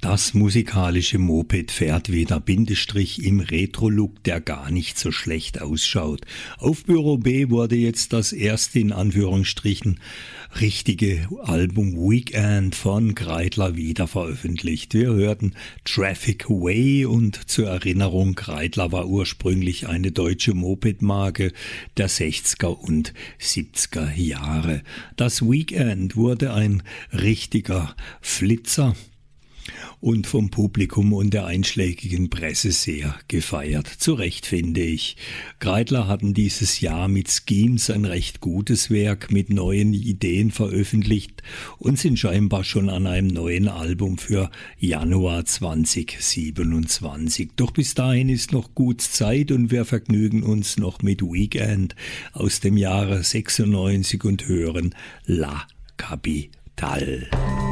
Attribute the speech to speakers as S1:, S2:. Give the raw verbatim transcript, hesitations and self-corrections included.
S1: Das musikalische Moped fährt wieder, Bindestrich im Retro-Look, der gar nicht so schlecht ausschaut. Auf Büro B wurde jetzt das erste in Anführungsstrichen richtige Album Weekend von Kreidler wieder veröffentlicht. Wir hörten Traffic Way und zur Erinnerung, Kreidler war ursprünglich eine deutsche Moped-Marke der sechziger und siebziger Jahre. Das Weekend wurde ein richtiger Flitzer und vom Publikum und der einschlägigen Presse sehr gefeiert. Zu Recht, finde ich. Kreidler hatten dieses Jahr mit Schemes ein recht gutes Werk mit neuen Ideen veröffentlicht und sind scheinbar schon an einem neuen Album für Januar zwanzig siebenundzwanzig. Doch bis dahin ist noch gut Zeit und wir vergnügen uns noch mit Weekend aus dem Jahre sechsundneunzig und hören La Capitale.